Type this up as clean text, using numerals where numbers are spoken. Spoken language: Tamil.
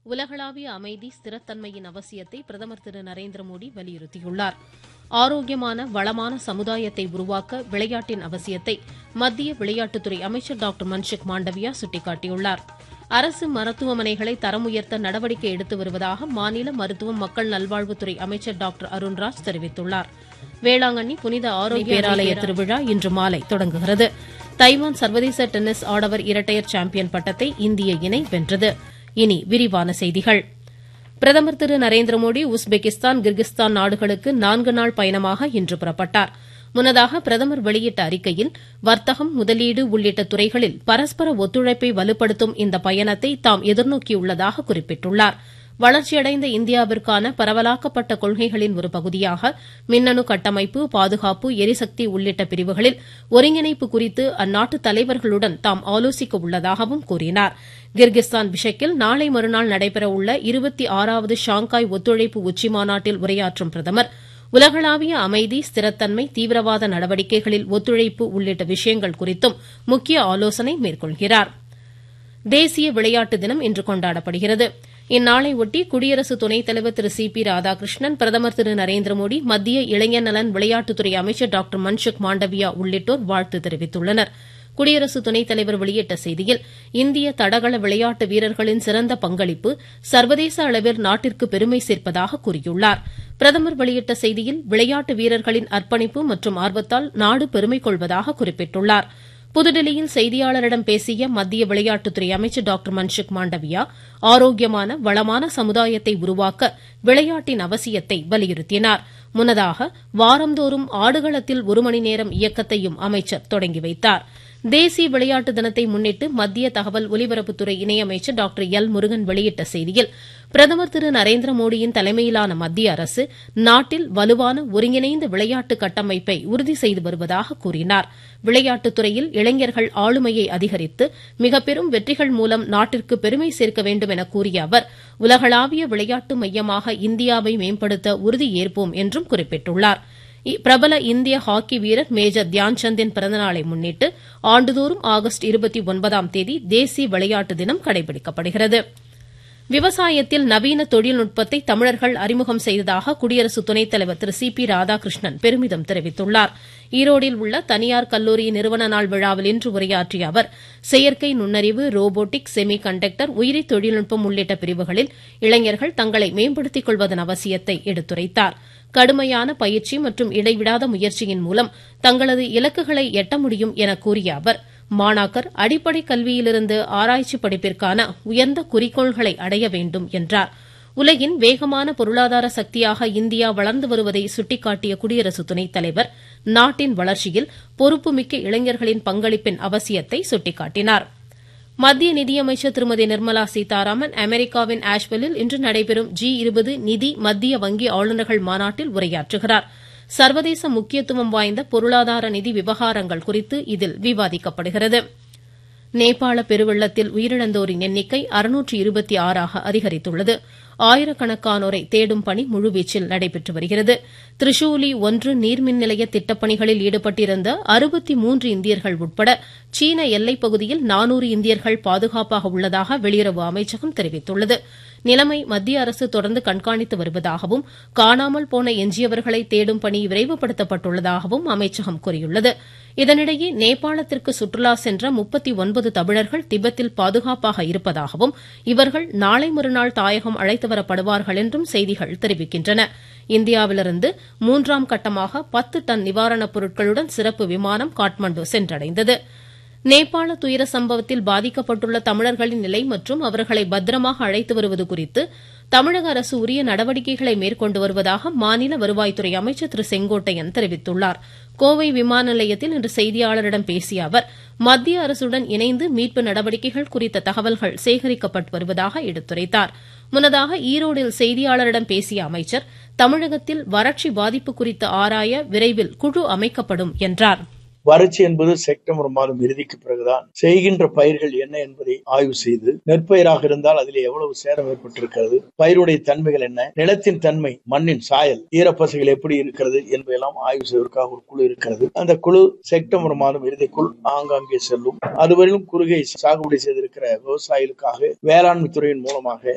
உலகளாவிய அமைதி ஸ்திரத்தன்மையின் அவசியத்தை பிரதமர் திரு நரேந்திர மோடி வலியுறுத்தியுள்ளார். ஆரோக்கியமான வளமான சமுதாயத்தை உருவாக்க விளையாட்டின் அவசியத்தை மத்திய விளையாட்டுத்துறை அமைச்சர் டாக்டர் மன்சுக் மாண்டவியா சுட்டிக்காட்டியுள்ளார். அரசு மருத்துவமனைகளை தரம் உயர்த்த நடவடிக்கை எடுத்து வருவதாக மாநில மருத்துவம் மக்கள் நல்வாழ்வுத்துறை அமைச்சர் டாக்டர் அருண்ராஜ் தெரிவித்துள்ளார். வேளாங்கண்ணி புனித ஆரோக்கிய பேராலய திருவிழா இன்று மாலை தொடங்குகிறது. தைவான் சர்வதேச டென்னிஸ் ஆடவர் இரட்டையர் சாம்பியன் பட்டத்தை இந்திய இணை வென்றது. இனி விரிவான செய்திகள். பிரதமர் திரு நரேந்திர மோடி உஸ்பெகிஸ்தான், கிர்கிஸ்தான் நாடுகளுக்கு 4 நாள் பயணமாக இன்று புறப்பட்டார். முன்னதாக பிரதமர் வெளியிட்ட அறிக்கையில் வர்த்தகம், முதலீடு உள்ளிட்ட துறைகளில் பரஸ்பர ஒத்துழைப்பை வலுப்படுத்தும் இந்த பயணத்தை தாம் எதிர்நோக்கியுள்ளதாக குறிப்பிட்டுள்ளார். வளர்ச்சியடைந்த இந்தியாவிற்கான பரவலாக்கப்பட்ட கொள்கைகளின் ஒரு பகுதியாக மின்னணு கட்டமைப்பு, பாதுகாப்பு, எரிசக்தி உள்ளிட்ட பிரிவுகளில் ஒருங்கிணைப்பு குறித்து அந்நாட்டு தலைவர்களுடன் தாம் ஆலோசிக்க உள்ளதாகவும் கூறினார். கிர்கிஸ்தான் பிஷக்கில் நாளை மறுநாள் நடைபெறவுள்ள 26வது ஷாங்காய் ஒத்துழைப்பு உச்சிமாநாட்டில் உரையாற்றும் பிரதமர் உலகளாவிய அமைதி, ஸ்திரத்தன்மை, தீவிரவாத நடவடிக்கைகளில் ஒத்துழைப்பு உள்ளிட்ட விஷயங்கள் குறித்தும் முக்கிய ஆலோசனை மேற்கொள்கிறார். தேசிய விளையாட்டு தினம் இன்று கொண்டாடப்படுகிறது. இந்நாளையொட்டி குடியரசு துணைத் தலைவர் திரு சி.பி. ராதாகிருஷ்ணன், பிரதமர் திரு நரேந்திர மோடி, மத்திய இளைஞர் நலன் விளையாட்டுத்துறை அமைச்சர் டாக்டர் மன்சுக் மாண்டவியா உள்ளிட்டோர் வாழ்த்து தெரிவித்துள்ளனர். குடியரசு துணைத் தலைவர் வெளியிட்ட செய்தியில் இந்திய தடகள விளையாட்டு வீரர்களின் சிறந்த பங்களிப்பு சர்வதேச அளவில் நாட்டிற்கு பெருமை சேர்ப்பதாக கூறியுள்ளார். பிரதமர் வெளியிட்ட செய்தியில் விளையாட்டு வீரர்களின் அர்ப்பணிப்பு மற்றும் ஆர்வத்தால் நாடு பெருமை கொள்வதாக குறிப்பிட்டுள்ளார். புதுதில்லியில் செய்தியாளரிடம் பேசிய மத்திய விளையாட்டுத்துறை அமைச்சர் டாக்டர் மன்சுக் மாண்டவியா ஆரோக்கியமான வளமான சமுதாயத்தை உருவாக்க விளையாட்டின் அவசியத்தை வலியுறுத்தினார். முன்னதாக வாரந்தோறும் ஆடுகளத்தில் 1 மணி நேரம் இயக்கத்தையும் அமைச்சர் தொடங்கி வைத்தார். தேசிய விளையாட்டு தினத்தை முன்னிட்டு மத்திய தகவல் ஒலிபரப்புத்துறை இணையமைச்சர் டாக்டர் எல் முருகன் வெளியிட்ட செய்தியில் பிரதமர் திரு நரேந்திர மோடியின் தலைமையிலான மத்திய அரசு நாட்டில் வலுவான ஒருங்கிணைந்த விளையாட்டு கட்டமைப்பை உறுதி செய்து வருவதாக கூறினார். விளையாட்டுத் துறையில் இளைஞர்கள் ஆளுமையை அதிகரித்து மிகப்பெரும் வெற்றிகள் மூலம் நாட்டிற்கு பெருமை சேர்க்க வேண்டும் என கூறிய அவர் உலகளாவிய விளையாட்டு மையமாக இந்தியாவை மேம்படுத்த உறுதியேற்போம் என்றும் குறிப்பிட்டுள்ளார். பிரபல இந்திய ஹாக்கி வீரர் மேஜர் தியான்சந்தின் பிறந்தநாளை முன்னிட்டு ஆண்டுதோறும் ஆகஸ்ட் 29ஆம் தேதி தேசிய விளையாட்டு தினம் கடைபிடிக்கப்படுகிறது. விவசாயத்தில் நவீன தொழில்நுட்பத்தை தமிழர்கள் அறிமுகம் செய்ததாக குடியரசு துணைத் தலைவர் திரு சி.பி. ராதாகிருஷ்ணன் பெருமிதம் தெரிவித்துள்ளார். ஈரோடில் உள்ள தனியார் கல்லூரி நிறுவன நாள் விழாவில் இன்று உரையாற்றிய அவர் செயற்கை நுண்ணறிவு, ரோபோட்டிக்ஸ், செமி கண்டக்டர், உயிரி தொழில்நுட்பம் உள்ளிட்ட பிரிவுகளில் இளைஞர்கள் தங்களை மேம்படுத்திக் கொள்வதன் அவசியத்தை எடுத்துரைத்தார். கடுமையான பயிற்சி மற்றும் இடைவிடாத முயற்சியின் மூலம் தங்களது இலக்குகளை எட்ட முடியும் என கூறிய அவர் மாணாக்கர் அடிப்படை கல்வியிலிருந்து ஆராய்ச்சி படிப்பிற்கான உயர்ந்த குறிக்கோள்களை அடைய வேண்டும் என்றார். உலகின் வேகமான பொருளாதார சக்தியாக இந்தியா வளர்ந்து வருவதை சுட்டிக்காட்டிய குடியரசு துணைத் தலைவர் நாட்டின் வளர்ச்சியில் பொறுப்புமிக்க இளைஞர்களின் பங்களிப்பின் அவசியத்தை சுட்டிக்காட்டினார். மத்திய நிதியமைச்சர் திருமதி நிர்மலா சீதாராமன் அமெரிக்காவின் ஆஷ்வில்லில் இன்று நடைபெறும் G20 நிதி மத்திய வங்கி ஆளுநர்கள் மாநாட்டில் உரையாற்றுகிறார். சர்வதேச முக்கியத்துவம் வாய்ந்த பொருளாதார நிதி விவகாரங்கள் குறித்து இதில் விவாதிக்கப்படுகிறது. நேபாள பெருவெள்ளத்தில் உயிரிழந்தோரின் எண்ணிக்கை 626ஆக அதிகரித்துள்ளது. ஆயிரக்கணக்கானோரை தேடும் பணி முழுவீச்சில் நடைபெற்று வருகிறது. திரிசூலி 1 நீர்மின் நிலைய திட்டப்பணிகளில் ஈடுபட்டிருந்த 63 இந்தியர்கள் உட்பட சீன எல்லைப் பகுதியில் 400 இந்தியர்கள் பாதுகாப்பாக உள்ளதாக வெளியுறவு அமைச்சகம் தெரிவித்துள்ளது. நிலைமை மத்திய அரசு தொடர்ந்து கண்காணித்து வருவதாகவும் காணாமல் போன எஞ்சியவர்களை தேடும் பணி விரைவுபடுத்தப்பட்டுள்ளதாகவும் அமைச்சகம் கூறியுள்ளது. இதனிடையே நேபாளத்திற்கு சுற்றுலா சென்ற 39 தமிழர்கள் திபெத்தில் பாதுகாப்பாக இருப்பதாகவும் இவர்கள் நாளை மறுநாள் தாயகம் அழைத்து வரப்படுவார்கள் என்றும் செய்திகள் தெரிவிக்கின்றன. இந்தியாவிலிருந்து 3ஆம் கட்டமாக 10 டன் நிவாரணப் பொருட்களுடன் சிறப்பு விமானம் காட்மாண்டு சென்றடைந்தது. நேபாள துயர சம்பவத்தில் பாதிக்கப்பட்டுள்ள தமிழர்களின் நிலை மற்றும் அவர்களை பத்திரமாக அழைத்து வருவது குறித்து தமிழக அரசு உரிய நடவடிக்கைகளை மேற்கொண்டு வருவதாக மாநில வருவாய்த்துறை அமைச்சர் திரு செங்கோட்டையன் தெரிவித்துள்ளார். கோவை விமான நிலையத்தில் இன்று செய்தியாளரிடம் பேசிய அவர் மத்திய அரசுடன் இணைந்து மீட்பு நடவடிக்கைகள் குறித்த தகவல்கள் சேகரிக்கப்பட்டு வருவதாக எடுத்துரைத்தார். முன்னதாக ஈரோடில் செய்தியாளரிடம் பேசிய அமைச்சர் தமிழகத்தில் வறட்சி பாதிப்பு குறித்து ஆராய விரைவில் குழு அமைக்கப்படும் என்றார். வறட்சி என்பது செப்டம்பர் மாதம் இறுதிக்கு பிறகுதான் செய்கின்ற பயிர்கள் என்ன என்பதை ஆய்வு செய்து நெற்பயிராக இருந்தால் அதில் எவ்வளவு சேதம் ஏற்பட்டிருக்கிறது, பயிருடைய தன்மைகள் என்ன, நிலத்தின் தன்மை, மண்ணின் சாயல், ஈரப்பசைகள் எப்படி இருக்கிறது என்பதெல்லாம் ஆய்வு செய்வதற்காக ஒரு குழு இருக்கிறது. அந்த குழு செப்டம்பர் மாதம் இறுதிக்குள் ஆங்காங்கே செல்லும். அதுவரையிலும் குறுகை சாகுபடி செய்திருக்கிற விவசாயிகளுக்காக வேளாண்மை துறையின் மூலமாக